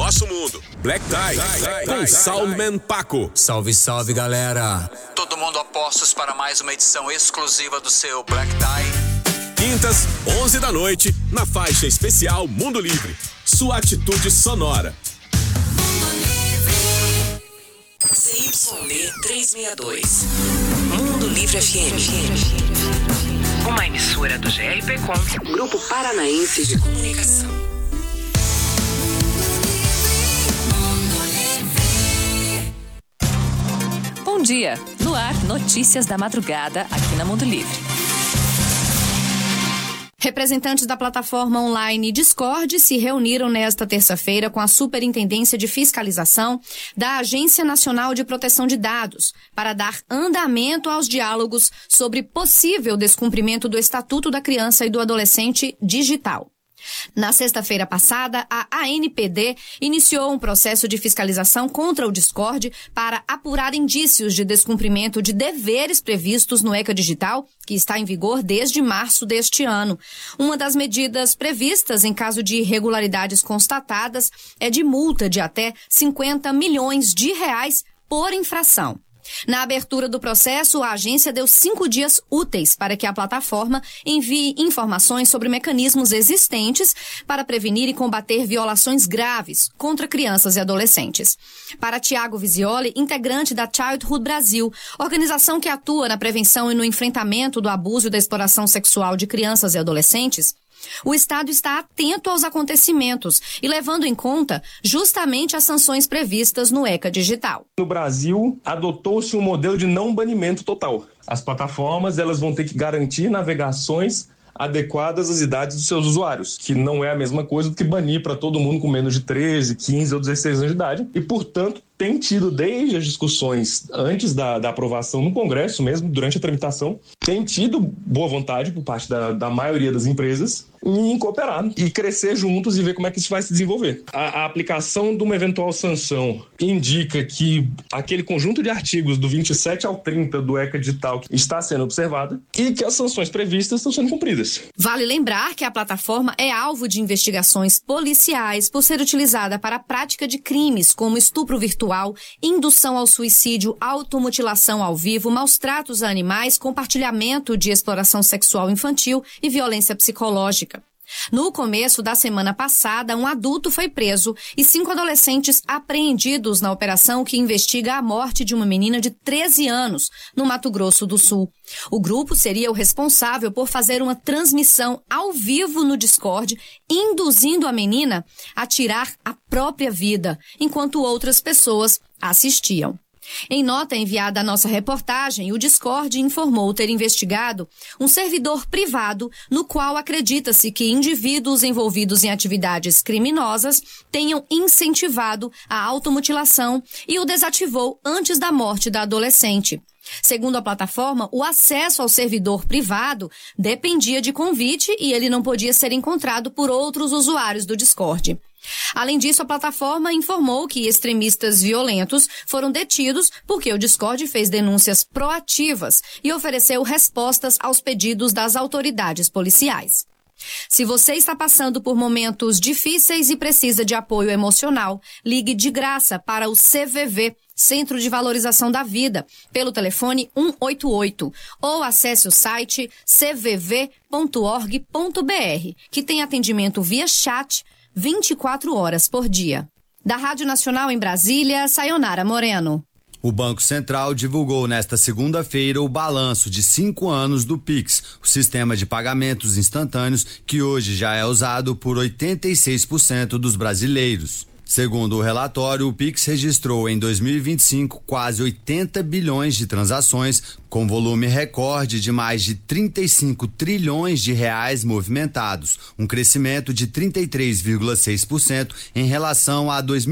nosso mundo. Black Tie com Soundman Paco. Salve, salve, galera. Todo mundo a postos para mais uma edição exclusiva do seu Black Tie. Quintas, 11 da noite, na faixa especial Mundo Livre. Sua atitude sonora. CYD 362. Mundo Livre FM. Uma emissora do GRPcom, Grupo Paranaense de Comunicação. Bom dia. No ar, notícias da madrugada aqui na Mundo Livre. Representantes da plataforma online Discord se reuniram nesta terça-feira com a Superintendência de Fiscalização da Agência Nacional de Proteção de Dados para dar andamento aos diálogos sobre possível descumprimento do Estatuto da Criança e do Adolescente Digital. Na sexta-feira passada, a ANPD iniciou um processo de fiscalização contra o Discord para apurar indícios de descumprimento de deveres previstos no ECA Digital, que está em vigor desde março deste ano. Uma das medidas previstas em caso de irregularidades constatadas é de multa de até 50 milhões de reais por infração. Na abertura do processo, a agência deu 5 dias úteis para que a plataforma envie informações sobre mecanismos existentes para prevenir e combater violações graves contra crianças e adolescentes. Para Tiago Visioli, integrante da Childhood Brasil, organização que atua na prevenção e no enfrentamento do abuso e da exploração sexual de crianças e adolescentes, o Estado está atento aos acontecimentos e levando em conta justamente as sanções previstas no ECA Digital. No Brasil, adotou-se um modelo de não banimento total. As plataformas elas vão ter que garantir navegações adequadas às idades dos seus usuários, que não é a mesma coisa do que banir para todo mundo com menos de 13, 15 ou 16 anos de idade. E, portanto, tem tido desde as discussões antes da aprovação no Congresso mesmo, durante a tramitação, tem tido boa vontade por parte da maioria das empresas em cooperar e crescer juntos e ver como é que isso vai se desenvolver. A aplicação de uma eventual sanção indica que aquele conjunto de artigos do 27 ao 30 do ECA Digital está sendo observado e que as sanções previstas estão sendo cumpridas. Vale lembrar que a plataforma é alvo de investigações policiais por ser utilizada para a prática de crimes como estupro virtual, indução ao suicídio, automutilação ao vivo, maus tratos a animais, compartilhamento de exploração sexual infantil e violência psicológica. No começo da semana passada, um adulto foi preso e 5 adolescentes apreendidos na operação que investiga a morte de uma menina de 13 anos no Mato Grosso do Sul. O grupo seria o responsável por fazer uma transmissão ao vivo no Discord, induzindo a menina a tirar a própria vida, enquanto outras pessoas assistiam. Em nota enviada à nossa reportagem, o Discord informou ter investigado um servidor privado no qual acredita-se que indivíduos envolvidos em atividades criminosas tenham incentivado a automutilação e o desativou antes da morte da adolescente. Segundo a plataforma, o acesso ao servidor privado dependia de convite e ele não podia ser encontrado por outros usuários do Discord. Além disso, a plataforma informou que extremistas violentos foram detidos porque o Discord fez denúncias proativas e ofereceu respostas aos pedidos das autoridades policiais. Se você está passando por momentos difíceis e precisa de apoio emocional, ligue de graça para o CVV, Centro de Valorização da Vida, pelo telefone 188 ou acesse o site cvv.org.br, que tem atendimento via chat 24 horas por dia. Da Rádio Nacional em Brasília, Sayonara Moreno. O Banco Central divulgou nesta segunda-feira o balanço de 5 anos do Pix, o sistema de pagamentos instantâneos que hoje já é usado por 86% dos brasileiros. Segundo o relatório, o Pix registrou em 2025 quase 80 bilhões de transações, com volume recorde de mais de 35 trilhões de reais movimentados, um crescimento de 33,6% em relação a 2020.